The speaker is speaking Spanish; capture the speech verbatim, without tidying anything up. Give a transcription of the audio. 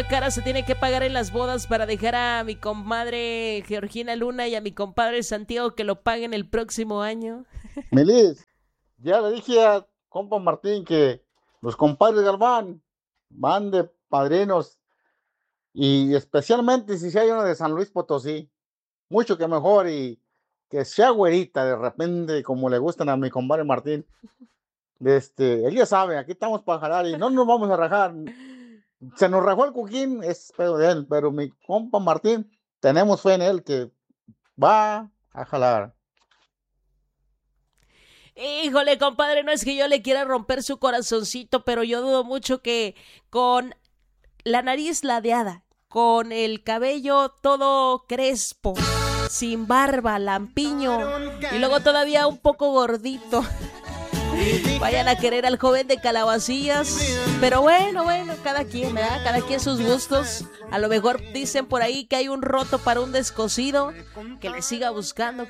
cara se tiene que pagar en las bodas para dejar a mi comadre Georgina Luna y a mi compadre Santiago que lo paguen el próximo año? Melis, ya le dije a compa Martín que los compadres Galván van de padrinos y especialmente si hay uno de San Luis Potosí, mucho que mejor y que sea güerita de repente como le gustan a mi compadre Martín. Este, él ya sabe, aquí estamos para jalar y no nos vamos a rajar. Se nos rajó el coquín, es pedo de él, pero mi compa Martín, tenemos fe en él que va a jalar. Híjole, compadre, no es que yo le quiera romper su corazoncito, pero yo dudo mucho que con la nariz ladeada, con el cabello todo crespo, sin barba, lampiño y luego todavía un poco gordito, vayan a querer al joven de Calabacillas. Pero bueno, bueno, cada quien, ¿verdad? Cada quien sus gustos. A lo mejor dicen por ahí que hay un roto para un descosido, que le siga buscando.